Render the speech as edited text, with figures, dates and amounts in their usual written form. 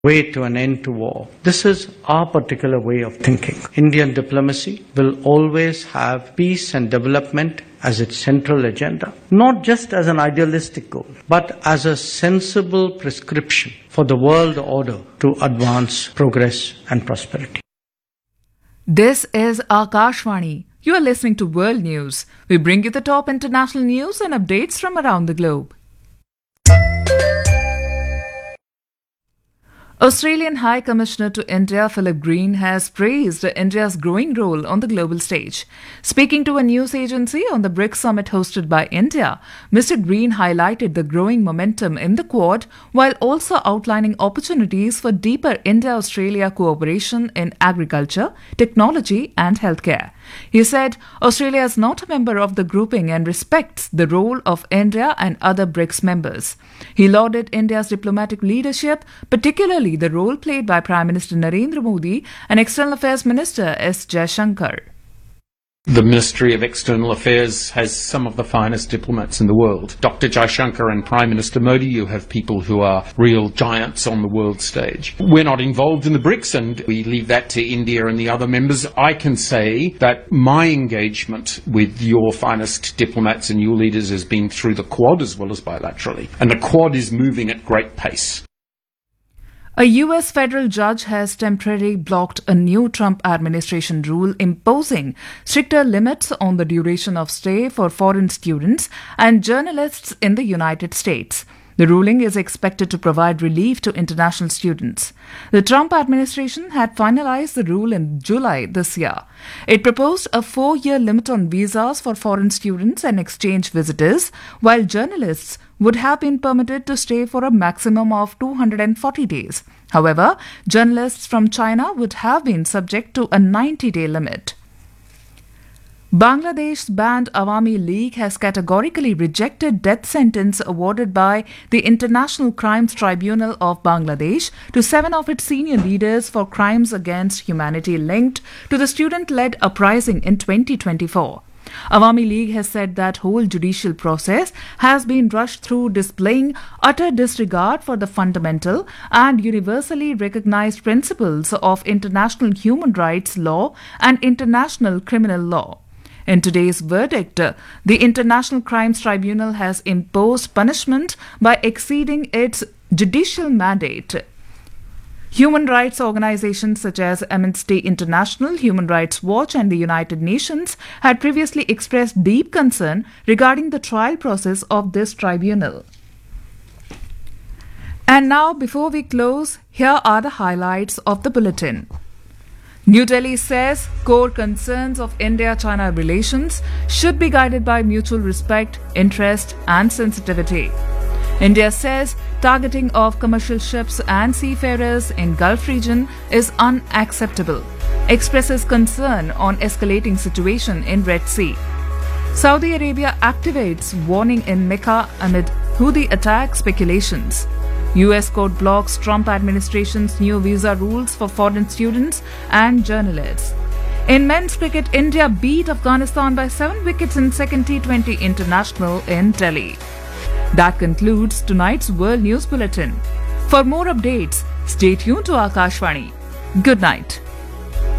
way to an end to war. This is our particular way of thinking. Indian diplomacy will always have peace and development as its central agenda, not just as an idealistic goal, but as a sensible prescription for the world order to advance progress and prosperity. This is Akashvani. You are listening to World News. We bring you the top international news and updates from around the globe. Australian High Commissioner to India Philip Green has praised India's growing role on the global stage. Speaking to a news agency on the BRICS summit hosted by India, Mr. Green highlighted the growing momentum in the Quad while also outlining opportunities for deeper India-Australia cooperation in agriculture, technology and healthcare. He said Australia is not a member of the grouping and respects the role of India and other BRICS members. He lauded India's diplomatic leadership, particularly the role played by Prime Minister Narendra Modi and External Affairs Minister S. Jaishankar. The Ministry of External Affairs has some of the finest diplomats in the world. Dr. Jaishankar and Prime Minister Modi, you have people who are real giants on the world stage. We're not involved in the BRICS and we leave that to India and the other members. I can say that my engagement with your finest diplomats and your leaders has been through the Quad as well as bilaterally. And the Quad is moving at great pace. A U.S. federal judge has temporarily blocked a new Trump administration rule imposing stricter limits on the duration of stay for foreign students and journalists in the United States. The ruling is expected to provide relief to international students. The Trump administration had finalized the rule in July this year. It proposed a 4-year limit on visas for foreign students and exchange visitors, while journalists would have been permitted to stay for a maximum of 240 days. However, journalists from China would have been subject to a 90-day limit. Bangladesh's banned Awami League has categorically rejected death sentence awarded by the International Crimes Tribunal of Bangladesh to 7 of its senior leaders for crimes against humanity linked to the student-led uprising in 2024. Awami League has said that whole judicial process has been rushed through displaying utter disregard for the fundamental and universally recognized principles of international human rights law and international criminal law. In today's verdict, the International Crimes Tribunal has imposed punishment by exceeding its judicial mandate. Human rights organizations such as Amnesty International, Human Rights Watch and the United Nations had previously expressed deep concern regarding the trial process of this tribunal. And now, before we close, here are the highlights of the bulletin. New Delhi says core concerns of India-China relations should be guided by mutual respect, interest and sensitivity. India says targeting of commercial ships and seafarers in Gulf region is unacceptable. Expresses concern on escalating situation in Red Sea. Saudi Arabia activates warning in Mecca amid Houthi attack speculations. US court blocks Trump administration's new visa rules for foreign students and journalists. In men's cricket, India beat Afghanistan by 7 wickets in second T20 international in Delhi. That concludes tonight's World News Bulletin. For more updates, stay tuned to Akashvani. Good night.